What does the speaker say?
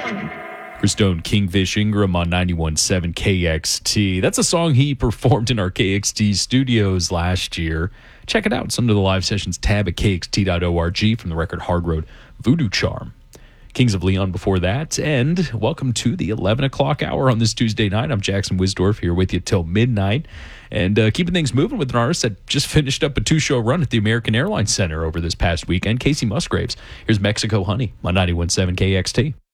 Christone Kingfish Ingram on 91.7 KXT. That's a song he performed in our KXT studios last year. Check it out. It's under the live sessions tab at kxt.org from the record Hard Road Voodoo Charm. Kings of Leon before that. And welcome to the 11 o'clock hour on this Tuesday night. I'm Jackson Wisdorf here with you till midnight. And keeping things moving with an artist that just finished up a 2-show run at the American Airlines Center over this past weekend, Casey Musgraves. Here's Mexico Honey on 91.7 KXT.